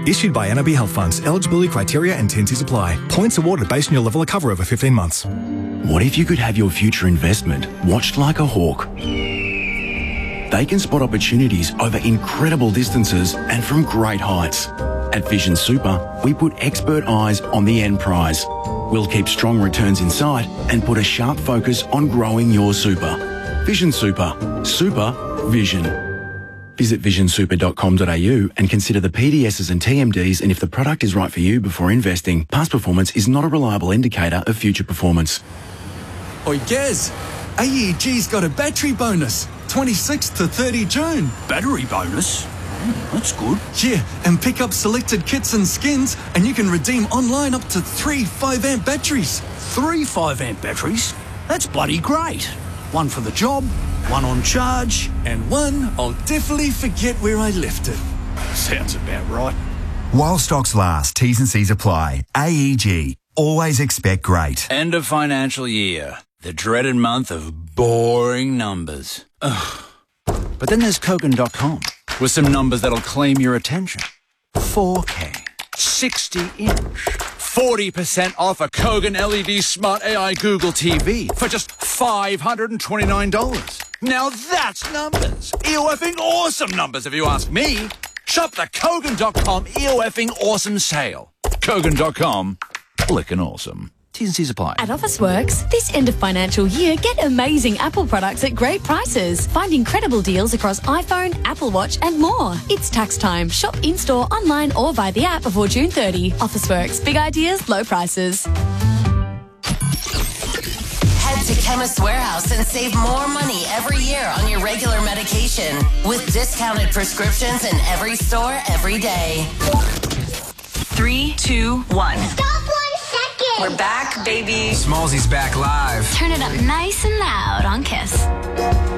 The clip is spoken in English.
Issued by NAB Health Funds. Eligibility criteria and T&Cs apply. Points awarded based on your level of cover over 15 months. What if you could have your future investment watched like a hawk? They can spot opportunities over incredible distances and from great heights. At Vision Super, we put expert eyes on the end prize. We'll keep strong returns in sight and put a sharp focus on growing your super. Vision Super. Super Vision. Visit visionsuper.com.au and consider the PDSs and TMDs and if the product is right for you before investing. Past performance is not a reliable indicator of future performance. Oi, Gaz, AEG's got a battery bonus, 26th to 30 June. Battery bonus? That's good. Yeah, and pick up selected kits and skins, and you can redeem online up to 3 5-amp batteries. 3 5-amp batteries? That's bloody great. One for the job, one on charge. And one I'll definitely forget where I left it. Sounds about right. While stocks last, T's and C's apply. AEG. Always expect great. End of financial year. The dreaded month of boring numbers. Ugh. But then there's Kogan.com with some numbers that'll claim your attention. 4K, 60-inch, 40% off a Kogan LED Smart AI Google TV for just $529. Now that's numbers. EOFing awesome numbers if you ask me. Shop the Kogan.com EOFing awesome sale. Kogan.com, clickin' awesome. T's and C's apply. At Officeworks, this end of financial year, get amazing Apple products at great prices. Find incredible deals across iPhone, Apple Watch and more. It's tax time. Shop in-store, online or via the app before June 30. Officeworks. Big ideas, low prices. Head to Chemist Warehouse and save more money every year on your regular medication with discounted prescriptions in every store every day. 3, 2, 1. Stop 1 second. We're back, baby. Smallsy's back live. Turn it up nice and loud on Kiss.